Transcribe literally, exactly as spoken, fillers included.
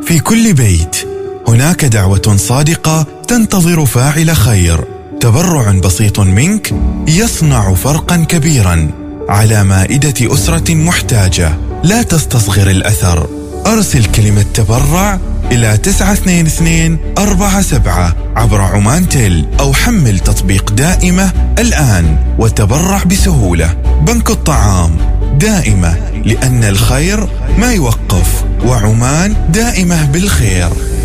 في كل بيت هناك دعوة صادقة تنتظر فاعل خير. تبرع بسيط منك يصنع فرقا كبيرا على مائدة أسرة محتاجة. لا تستصغر الأثر. أرسل كلمة تبرع إلى تسعة اثنين اثنين أربعة سبعة عبر عمان تل، أو حمل تطبيق دائمة الآن وتبرع بسهولة. بنك الطعام، دائمة، لأن الخير ما يوقف، وعمان دائمة بالخير.